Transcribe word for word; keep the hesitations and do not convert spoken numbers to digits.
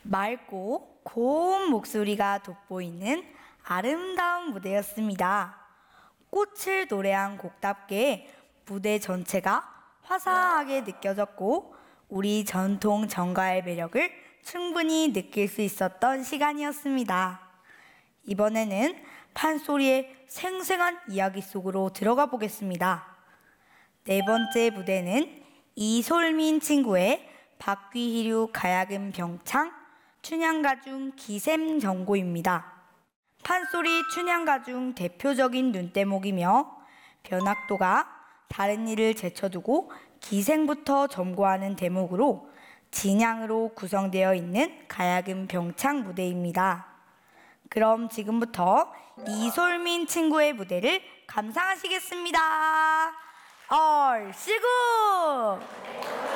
맑고 고운 목소리가 돋보이는 아름다운 무대였습니다. 꽃을 노래한 곡답게 무대 전체가 화사하게 느껴졌고 우리 전통 정가의 매력을 충분히 느낄 수 있었던 시간이었습니다. 이번에는 판소리의 생생한 이야기 속으로 들어가 보겠습니다. 네 번째 무대는 이솔민 친구의 박귀희류 가야금 병창 춘향가중 기샘정고입니다. 판소리 춘향가중 대표적인 눈대목이며 변학도가 다른 일을 제쳐두고 기생부터 점고하는 대목으로 진양으로 구성되어 있는 가야금 병창 무대입니다. 그럼 지금부터 이솔민 친구의 무대를 감상하시겠습니다. 얼씨구!